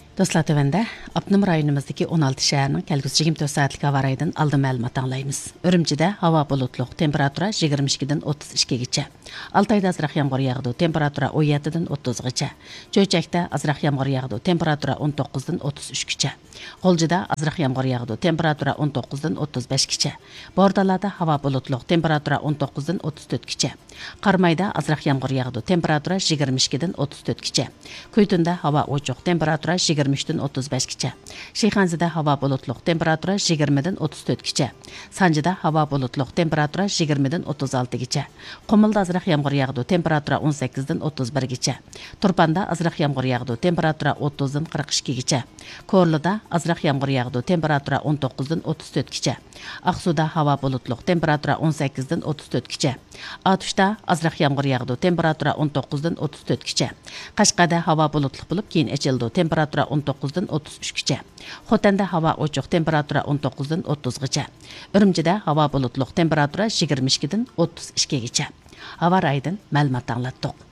Dostlar tövəndə, Abnum rayonumuzdaki 16 şəhərinin kəlgüsü 24 saatlik hava rayından aldı məlumat anlayımız. Ürümçidə hava bulutluq, temperatura 22-dən 32-gəcə. Altayda azraq yağmur yağdı, temperatura 17-dən 30-gəcə. Çöyçəkdə azraq yağmur yağdı, temperatura 19-dən 33-gəcə. Qolcuda azraq yağmur yağdı, temperatura 19-dən 35-gəcə. Bordalarda hava bulutluq, temperatura 19-dən 34-gəcə. Qarmayda azraq yağmur yağdı, temperatura 22-dən 34-gəcə. Kuytunda hava oçuq, temperatura 23-dən 35-gəcə. Şeyxanzada hava bulutluq, temperatura 20-dən 34-gəcə. Sancıda hava bulutluq, temperatura 20-dən 36-gəcə. Qumulda azraq yağmur yağdı, temperatura 18-dən 31-gəcə. Turpanda azraq yağmur yağdı, temperatura 30-dən 42-gəcə. Korluda azraq yağmur yağdı, temperatura 19-dən 34-gəcə. Aqsuda hava bulutluq, temperatura 18-dən 34-gəcə. Atuşda azraq yağmur yağdı, temperatura 19-dan 34-gəcə. Qashqada hava bulutluq bo'lib, keyin ochildi, temperatura 19-dan 33-gəcə. Xotanda hava ochiq, temperatura 19-dan 30-gəcə. Ürümchida hava bulutluq, temperatura 22-dan 32-gəcə. Hava rayından ma'lumot anglatdik.